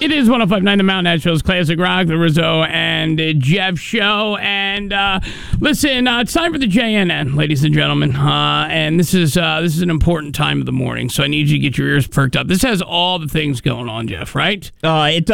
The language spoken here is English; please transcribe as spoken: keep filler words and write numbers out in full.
It is one oh five point nine The Mountain, Nashville's Classic Rock, the Rizzo and uh, Jeff show. And uh, listen, uh, it's time for the J N N, ladies and gentlemen. Uh, and this is uh, this is an important time of the morning, so I need you to get your ears perked up. This has all the things going on, Jeff, right? Uh, it